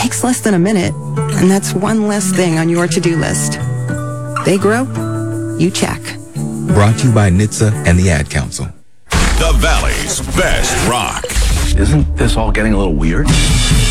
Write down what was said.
takes less than a minute, and that's one less thing on your to-do list. They grow, you check. Brought to you by NHTSA and the Ad Council. The Valley's best rock. Isn't this all getting a little weird?